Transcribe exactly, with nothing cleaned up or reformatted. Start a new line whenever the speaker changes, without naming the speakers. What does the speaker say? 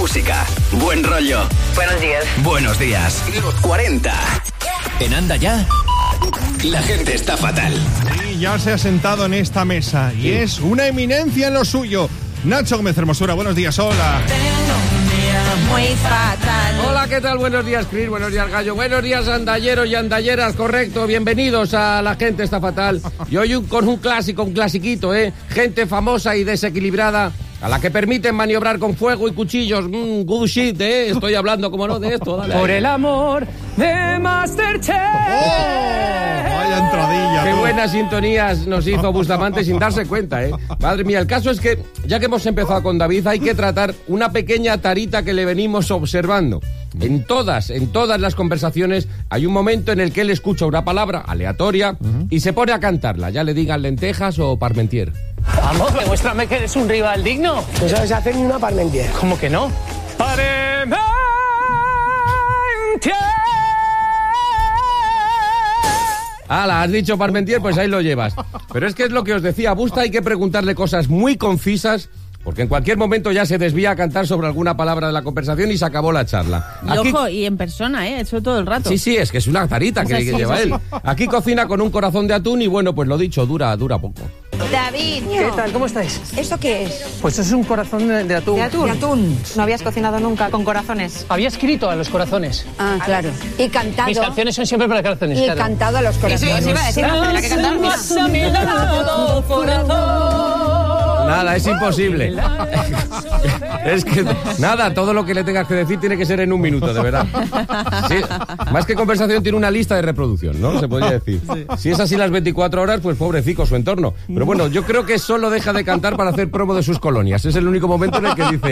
música, buen rollo.
Buenos días.
Buenos días. Los cuarenta. En Anda Ya, la gente está fatal.
Y ya se ha sentado en esta mesa y es una eminencia en lo suyo. Nacho Gómez Hermosura, buenos días, hola.
Muy fatal.
Hola, ¿qué tal? Buenos días, Chris. Buenos días, Gallo. Buenos días, andalleros y andalleras. Correcto. Bienvenidos a La Gente Está Fatal. Y hoy un, con un clásico, un clasiquito, ¿eh? Gente famosa y desequilibrada a la que permiten maniobrar con fuego y cuchillos. Mmm, good shit, ¿eh? Estoy hablando, como no, de esto. Dale.
Por el amor de Masterchef.
Oh, vaya entradilla.
Qué
tú.
buenas sintonías nos hizo Bustamante sin darse cuenta, ¿eh? Madre mía, el caso es que, ya que hemos empezado con David, hay que tratar una pequeña tarita que le venimos observando. En todas, en todas las conversaciones hay un momento en el que él escucha una palabra aleatoria uh-huh. y se pone a cantarla, ya le digan lentejas o parmentier.
Vamos, demuéstrame que eres un rival digno.
No sabes hacer ni una parmentier.
¿Cómo que no? Parmentier.
¡Hala! Has dicho parmentier, pues ahí lo llevas. Pero es que es lo que os decía, a Busta hay que preguntarle cosas muy concisas, porque en cualquier momento ya se desvía a cantar sobre alguna palabra de la conversación y se acabó la charla.
Aquí... Y ojo, y en persona, ¿eh? Eso todo el rato.
Sí, sí, es que es una tarita que, que lleva él. Aquí cocina con un corazón de atún y bueno, pues lo dicho, dura, dura poco.
David.
¿Qué tal? ¿Cómo estáis?
¿Eso qué es?
Pues eso es un corazón de, de atún.
¿De atún? De atún. No habías cocinado nunca con corazones.
Había escrito a los corazones.
Ah, claro. Y cantado.
Mis canciones son siempre para corazones,
Y
claro.
cantado a los corazones.
Eso iba a decir, no, la que cantar.
Nada, es imposible. Es que, nada, todo lo que le tengas que decir tiene que ser en un minuto, de verdad. Sí, más que conversación tiene una lista de reproducción, ¿no? Se podría decir. Sí. Si es así las veinticuatro horas, pues pobrecito su entorno. Pero bueno, yo creo que solo deja de cantar para hacer promo de sus colonias. Es el único momento en el que dice...